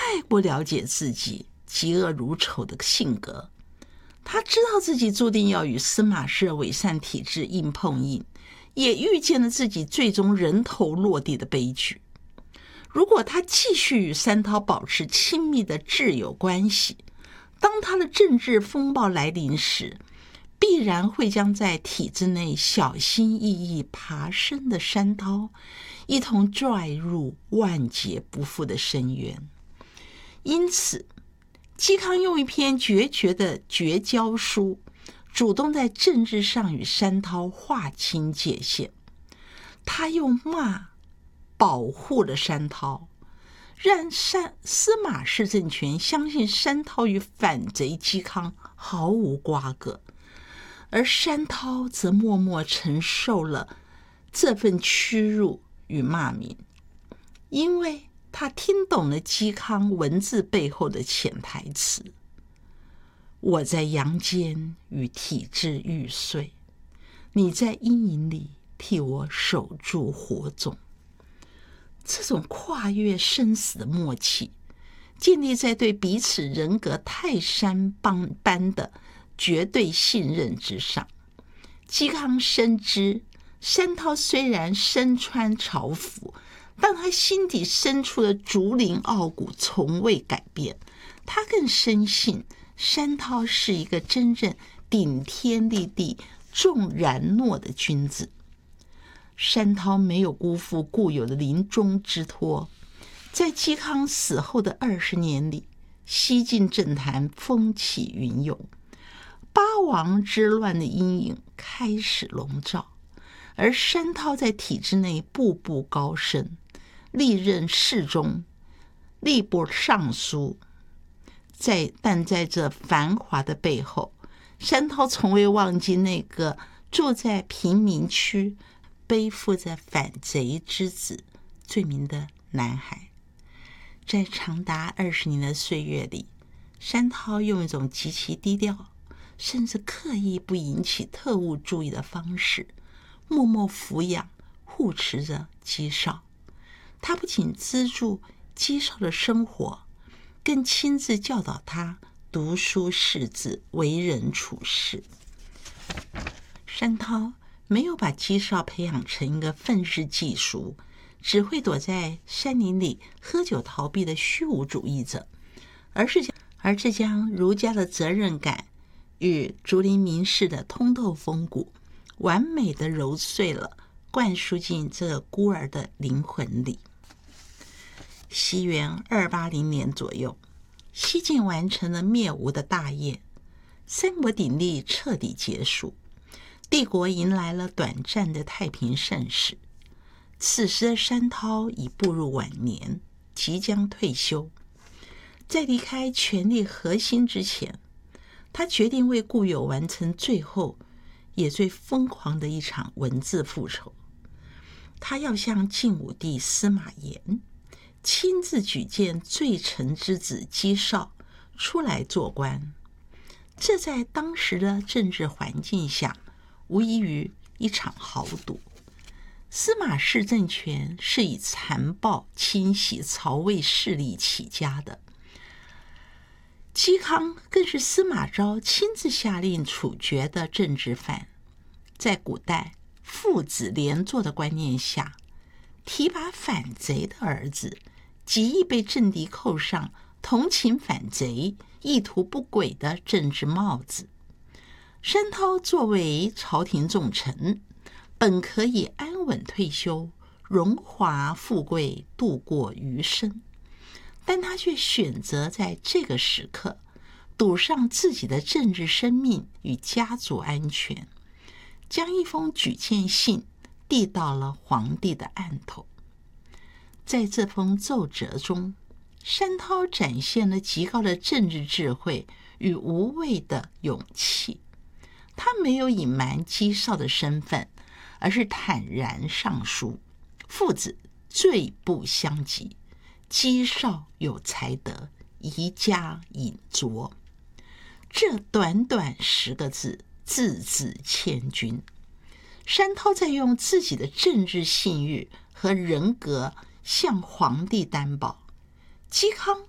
太不了解自己嫉恶如仇的性格，他知道自己注定要与司马氏的伪善体制硬碰硬，也预见了自己最终人头落地的悲剧。如果他继续与山涛保持亲密的挚友关系，当他的政治风暴来临时，必然会将在体制内小心翼翼爬升的山涛一同拽入万劫不复的深渊。因此，嵇康用一篇决绝的绝交书，主动在政治上与山涛划清界限。他用骂保护了山涛，让司马氏政权相信山涛与反贼嵇康毫无瓜葛，而山涛则默默承受了这份屈辱与骂名，因为他听懂了嵇康文字背后的潜台词：我在阳间与体制玉碎，你在阴影里替我守住火种。这种跨越生死的默契，建立在对彼此人格泰山般的绝对信任之上。嵇康深知山涛虽然身穿朝服，但他心底深处的竹林傲骨从未改变。他更深信山涛是一个真正顶天立地、重然诺的君子。山涛没有辜负故友的临终之托，在嵇康死后的20年里，西晋政坛风起云涌，八王之乱的阴影开始笼罩，而山涛在体制内步步高升，历任侍中、吏部尚书。但在这繁华的背后，山涛从未忘记那个住在贫民区、背负着反贼之子罪名的男孩。在长达20年的岁月里，山涛用一种极其低调，甚至刻意不引起特务注意的方式，默默抚养、护持着嵇绍。他不仅资助嵇绍的生活，更亲自教导他读书识字、为人处事。山涛没有把嵇绍培养成一个愤世嫉俗、只会躲在山林里喝酒逃避的虚无主义者，而是将儒家的责任感与竹林名士的通透风骨完美的揉碎了，灌输进这个孤儿的灵魂里。西元280年左右，西晋完成了灭吴的大业，三国鼎立彻底结束，帝国迎来了短暂的太平盛世。此时的山涛已步入晚年，即将退休。在离开权力核心之前，他决定为故友完成最后也最疯狂的一场文字复仇。他要向晋武帝司马炎亲自举荐罪臣之子嵇绍出来做官。这在当时的政治环境下，无异于一场豪赌。司马氏政权是以残暴清洗曹魏势力起家的，嵇康更是司马昭亲自下令处决的政治犯。在古代父子连坐的观念下，提拔反贼的儿子极易被政敌扣上同情反贼、意图不轨的政治帽子。山涛作为朝廷重臣，本可以安稳退休，荣华富贵度过余生，但他却选择在这个时刻赌上自己的政治生命与家族安全，将一封举荐信递到了皇帝的案头。在这封奏折中，山涛展现了极高的政治智慧与无畏的勇气。他没有隐瞒嵇绍的身份，而是坦然上书：父子罪不相及，嵇绍有才德，宜加引酌。这短短10个字，字字千钧。山涛在用自己的政治信誉和人格向皇帝担保，嵇康